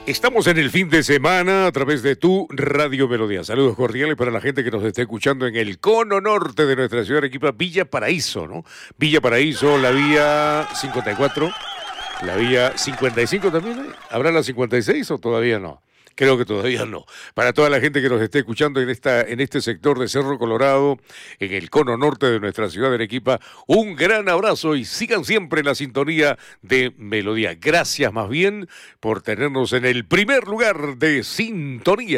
Estamos en el fin de semana a través de tu Radio Melodía. Saludos cordiales para la gente que nos esté escuchando en el cono norte de nuestra ciudad de Arequipa, Villa Paraíso, ¿no? Villa Paraíso, la vía 54, la vía 55 también, ¿eh? ¿Habrá la 56 o todavía no? Creo que todavía no. Para toda la gente que nos esté escuchando en este sector de Cerro Colorado, en el cono norte de nuestra ciudad de Arequipa, un gran abrazo y sigan siempre en la sintonía de Melodía. Gracias más bien por tenernos en el primer lugar de sintonía.